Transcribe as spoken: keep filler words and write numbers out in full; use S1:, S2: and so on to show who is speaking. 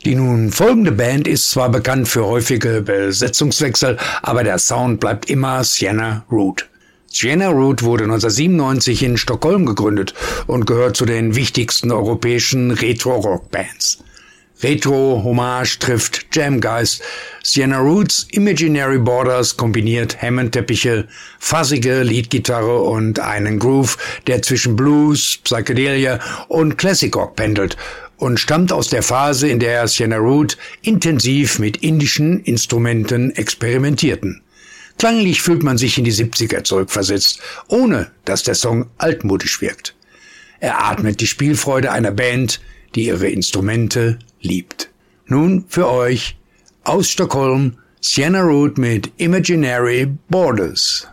S1: Die nun folgende Band ist zwar bekannt für häufige Besetzungswechsel, aber der Sound bleibt immer Sienna Root. Sienna Root wurde neunzehnhundertsiebenundneunzig in Stockholm gegründet und gehört zu den wichtigsten europäischen Retro-Rock-Bands. Retro-Hommage trifft Jamgeist. Sienna Roots Imaginary Borders kombiniert Hammond-Teppiche, fassige Leadgitarre und einen Groove, der zwischen Blues, Psychedelia und Classic Rock pendelt und stammt aus der Phase, in der Sienna Root intensiv mit indischen Instrumenten experimentierten. Klanglich fühlt man sich in die siebziger zurückversetzt, ohne dass der Song altmodisch wirkt. Er atmet die Spielfreude einer Band, die ihre Instrumente liebt. Nun für euch aus Stockholm Sienna Root mit Imaginary Borders.